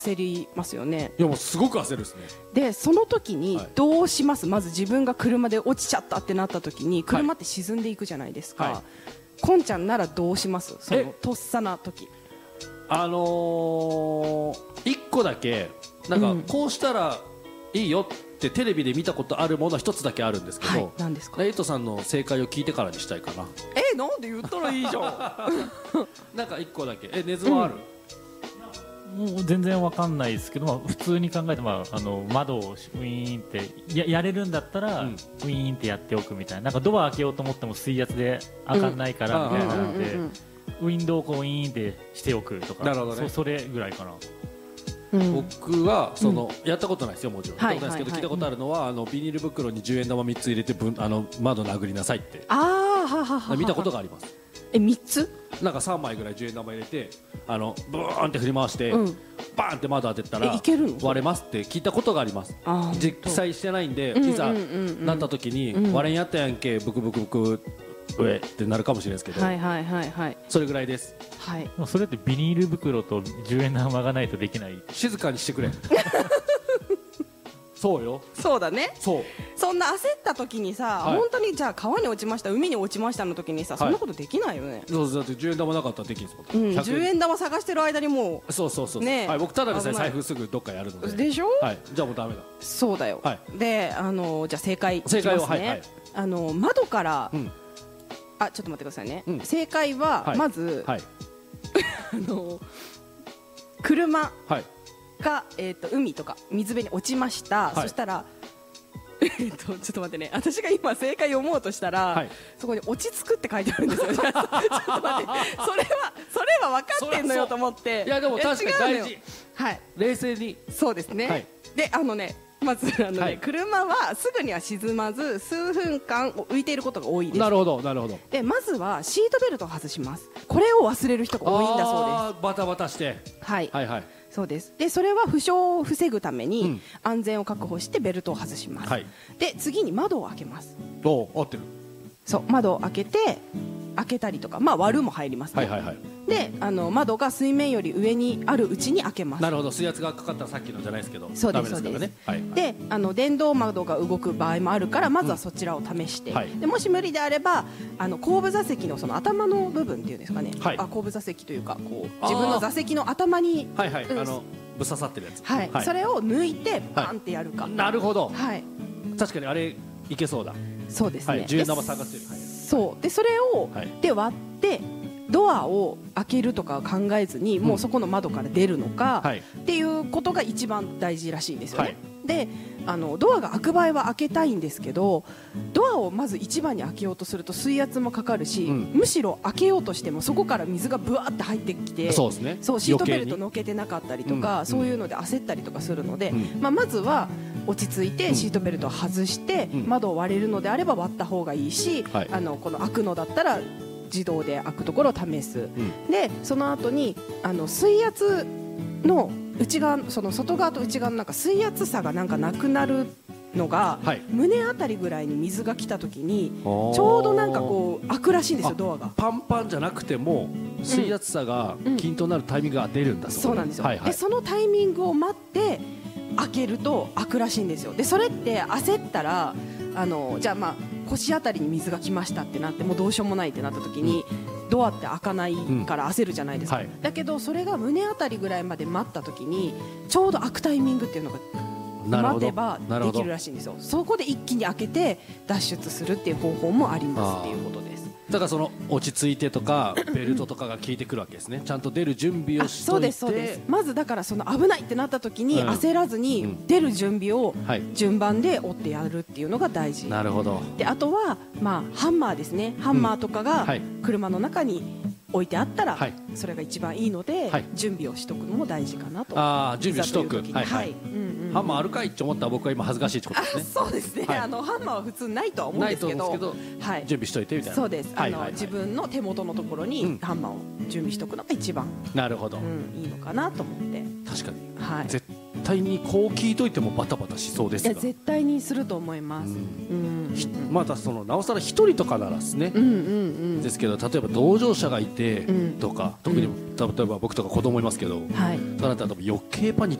焦りますよね。 いやもうすごく焦るですね。 でその時にどうします？まず自分が車で落ちちゃったってなった時に車って沈んでいくじゃないですか、はい、こんちゃんならどうします？そのとっさな時。 一個だけなんかこうしたらいいよってテレビで見たことあるもの一つだけあるんですけど、はい、 何ですか？ エイトさんの正解を聞いてからにしたいかな。 なんで言ったらいいじゃんなんか一個だけネズはある？ もう全然わかんないですけど、普通に考えて、窓をウィーンってやれるんだったら、ウィーンってやっておくみたいな。なんかドア開けようと思っても水圧で開かないからみたいなので、ウィンドウをこうウィーンってしておくとか。 なるほどね。 それぐらいかな。 僕はやったことないですよ、もちろん。やったことないですけど、聞いたことあるのはビニール袋に10円玉3つ入れて窓殴りなさいって見たことがあります。 3つ？ なんか3枚ぐらい10円玉入れてブーンって振り回して、バーンって窓当てたら割れますって聞いたことがあります。実際してないんで、いざなった時に割れんやったやんけブクブクブク上ってなるかもしれないですけど、それぐらいです。 はい。それってビニール袋と10円玉がないとできない。 静かにしてくれそうよ。 そうだね。 そんな焦った時にさ、本当にじゃあ川に落ちました海に落ちましたの時にさ、そんなことできないよね。 そうだって10円玉なかったらできんですもん。 10円玉探してる間にもうそうね、僕ただでさえ財布すぐどっかやるので。 でしょ。 はい。じゃあもうダメだ。 そうだよ。でじゃあ正解いきますね。窓からちょっと待ってくださいね。正解はまず車が海とか水辺に落ちました。そしたらちょっと待ってね、私が今正解読もうとしたらそこに落ち着くって書いてあるんですよちょっと待って、それは分かってんのよと思って。 いやでも確かに大事。冷静に。そうですね。でまず車はすぐには沈まず数分間浮いていることが多いです。 なるほどなるほど。 でまずはシートベルトを外します。これを忘れる人が多いんだそうです。 バタバタして。 はいそうです。でそれは負傷を防ぐために安全を確保してベルトを外します。で次に窓を開けます。 合ってる。 そう窓を開けたりとか割るも入りますね。で窓が水面より上にあるうちに開けます。 なるほど。水圧がかかったらさっきのじゃないですけどダメですからね。で電動窓が動く場合もあるからまずはそちらを試して、でもし無理であれば後部座席のその頭の部分っていうんですかね、後部座席というかこう自分の座席の頭にぶっ刺さってるやつ、 それを抜いてバンってやるか。 なるほど。確かにあれいけそうだ。 そうですね。 10円玉探してる。 そうでそれをで割ってドアを開けるとか考えずにもうそこの窓から出るのかっていうことが一番大事らしいんですよね。でドアが開く場合は開けたいんですけど、ドアをまず一番に開けようとすると水圧もかかるし、むしろ開けようとしてもそこから水がブワーって入ってきて、そうシートベルトのけてなかったりとかそういうので焦ったりとかするので、まずは落ち着いてシートベルトを外して窓を割れるのであれば割った方がいいし、この開くのだったら自動で開くところを試す。でその後に水圧の内側、その外側と内側のなんか水圧差がなんかなくなるのが、胸あたりぐらいに水が来た時にちょうどなんかこう開くらしいんですよ、ドアが。 パンパンじゃなくても水圧差が均等になるタイミングが出るんだ。 そうなんですよ。でそのタイミングを待って開けると開くらしいんですよ。でそれって焦ったらじゃあ腰あたりに水が来ましたってなってもうどうしようもないってなった時に、ドアって開かないから焦るじゃないですか。だけどそれが胸あたりぐらいまで待った時にちょうど開くタイミングっていうのが待てばできるらしいんですよ。そこで一気に開けて脱出するっていう方法もありますっていうことです。 だからその落ち着いてとかベルトとかが効いてくるわけですね。ちゃんと出る準備をしといて。 そうです。まずだからその危ないってなった時に焦らずに出る準備を順番で追ってやるっていうのが大事。 なるほど。 であとはハンマーですね。ハンマーとかが車の中に置いてあったらそれが一番いいので準備をしとくのも大事かなと。 準備しとく。ハンマーあるかいって思ったら僕は今恥ずかしいってことですね。 そうですね。ハンマーは普通ないとは思うんですけど、 準備しといてみたいな。 そうです。自分の手元のところにハンマーを準備しとくのが一番なるほどいいのかなと思って。 確かに。絶対にこう聞いといてもバタバタしそうですが。 絶対にすると思います。 またなおさら一人とかならですね。ですけど例えば同乗者がいてとか、特に例えば僕とか子供いますけど、そうなったら多分余計パニッ